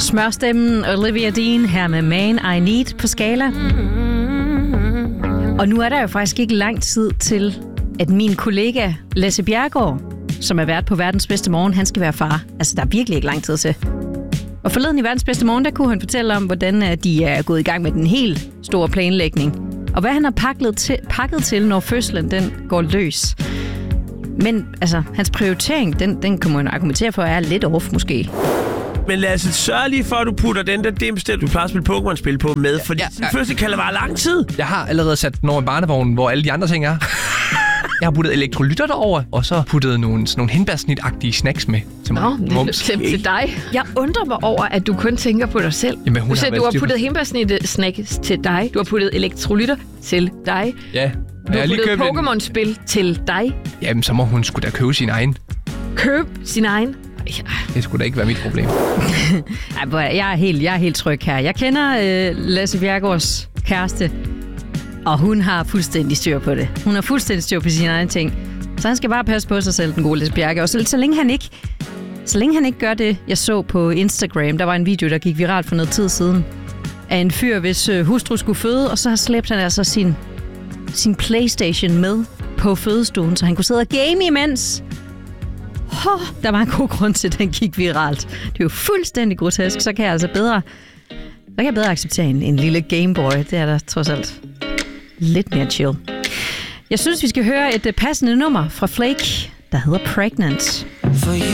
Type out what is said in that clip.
Smørstemmen Olivia Dean her med Man I Need på Skala. Og nu er der jo faktisk ikke lang tid til, at min kollega Lasse Bjerregaard, som er vært på Verdens Bedste Morgen, han skal være far. Altså, der er virkelig ikke lang tid til. Og forleden i Verdens Bedste Morgen, der kunne han fortælle om, hvordan de er gået i gang med den helt store planlægning. Og hvad han har pakket til, når fødslen den går løs. Men altså, hans prioritering, den kan man argumentere for, er lidt off måske. Men lad os sørge lige for, at du putter den der dimstil, du plejer at spille Pokémon-spil på med, fordi fødsel kan det vare lang tid. Jeg har allerede sat den over i barnevognen, hvor alle de andre ting er. Jeg har puttet elektrolytter derover, og så puttet nogle hindbærsnit-agtige snacks med til mig. Til dig. Jeg undrer mig over, at du kun tænker på dig selv. Jamen, du siger, du har puttet hindbærsnit-snacks til dig. Du har puttet elektrolytter til dig. Ja. Du har puttet Pokémon-spil til dig. Jamen, så må hun sgu da købe sin egen. Køb sin egen? Ja. Det skulle da ikke være mit problem. Jeg er helt tryg her. Jeg kender Lasse Bjerregaards kæreste, og hun har fuldstændig styr på det. Hun har fuldstændig styr på sine egne ting. Så han skal bare passe på sig selv, den gode Lasse Bjerregaard. Så længe han ikke gør det, jeg så på Instagram, der var en video, der gik viralt for noget tid siden, af en fyr, hvis hustru skulle føde, og så har slæbt han altså sin PlayStation med på fødestuen, så han kunne sidde og game imens. Der var en god grund til, at den gik viralt. Det er jo fuldstændig grotesk, så kan jeg altså bedre acceptere en lille Gameboy. Det er der trods alt lidt mere chill. Jeg synes, vi skal høre et passende nummer fra Flake, der hedder Pregnant.